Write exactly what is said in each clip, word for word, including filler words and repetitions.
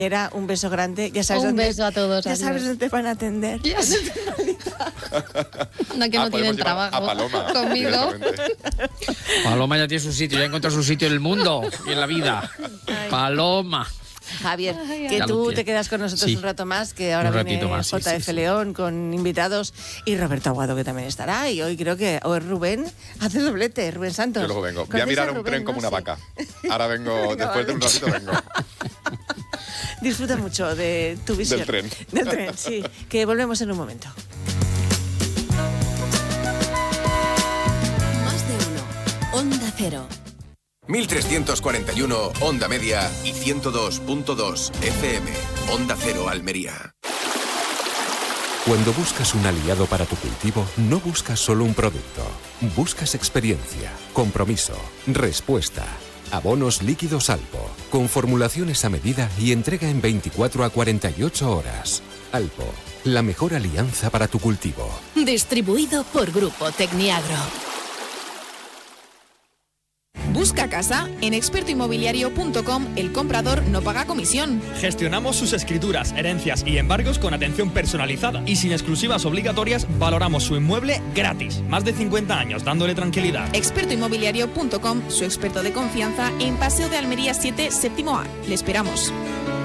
Era un beso grande, ya sabes un dónde, beso a todos. ya adiós. sabes dónde te van a atender. Yes. No, que no Ah, tienen podemos llevar trabajo a Paloma conmigo. directamente. Paloma ya tiene su sitio, ya encontró su sitio en el mundo y en la vida. Paloma. Javier, Ay, que Ya lo tú tiene. te quedas con nosotros Sí. un rato más, que ahora Un viene ratito más, sí, J F sí, sí. León con invitados y Roberto Aguado, que también estará. Y hoy creo que hoy Rubén hace doblete, Rubén Santos. Yo luego vengo. Voy a ¿Conoces mirar un Rubén? tren como No una sé. vaca. Ahora vengo, Venga, después de vale. un ratito vengo. Disfruta mucho de tu visión. Del tren. Del tren, sí. Que volvemos en un momento. Más de uno. Onda Cero. mil trescientos cuarenta y uno Onda Media y ciento dos punto dos F M. Onda Cero Almería. Cuando buscas un aliado para tu cultivo, no buscas solo un producto. Buscas experiencia, compromiso, respuesta. Abonos líquidos Alpo, con formulaciones a medida y entrega en veinticuatro a cuarenta y ocho horas. Alpo, la mejor alianza para tu cultivo. Distribuido por Grupo Tecniagro. Busca casa. En experto inmobiliario punto com el comprador no paga comisión. Gestionamos sus escrituras, herencias y embargos con atención personalizada y sin exclusivas obligatorias valoramos su inmueble gratis. Más de cincuenta años dándole tranquilidad. experto inmobiliario punto com, su experto de confianza en Paseo de Almería siete, séptimo A. Le esperamos.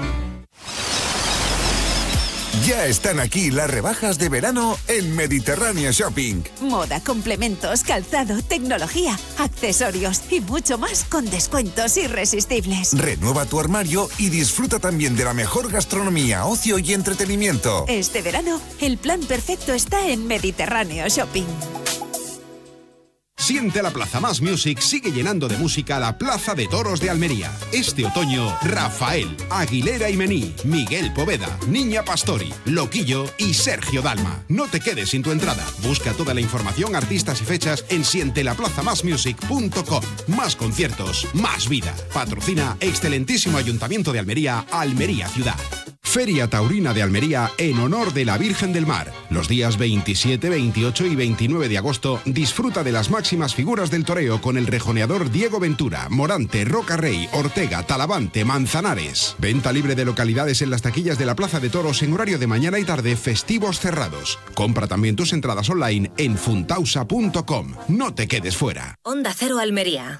Ya están aquí las rebajas de verano en Mediterráneo Shopping. Moda, complementos, calzado, tecnología, accesorios y mucho más con descuentos irresistibles. Renueva tu armario y disfruta también de la mejor gastronomía, ocio y entretenimiento. Este verano, el plan perfecto está en Mediterráneo Shopping. Siente la Plaza Más Music sigue llenando de música la Plaza de Toros de Almería. Este otoño, Rafael, Aguilera y Mení, Miguel Poveda, Niña Pastori, Loquillo y Sergio Dalma. No te quedes sin tu entrada. Busca toda la información, artistas y fechas en siente la plaza más music punto com. Más conciertos, más vida. Patrocina excelentísimo Ayuntamiento de Almería, Almería Ciudad. Feria Taurina de Almería en honor de la Virgen del Mar. Los días veintisiete, veintiocho y veintinueve de agosto disfruta de las máximas figuras del toreo con el rejoneador Diego Ventura, Morante, Roca Rey, Ortega, Talavante, Manzanares. Venta libre de localidades en las taquillas de la Plaza de Toros en horario de mañana y tarde, festivos cerrados. Compra también tus entradas online en funtausa punto com. No te quedes fuera. Onda Cero Almería.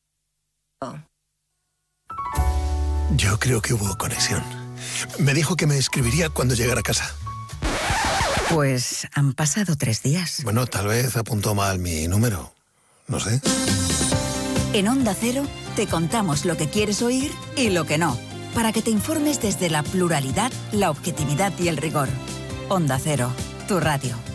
Yo creo que hubo conexión. Me dijo que me escribiría cuando llegara a casa. Pues han pasado tres días. Bueno, tal vez apuntó mal mi número. No sé. En Onda Cero te contamos lo que quieres oír y lo que no, para que te informes desde la pluralidad, la objetividad y el rigor. Onda Cero, tu radio.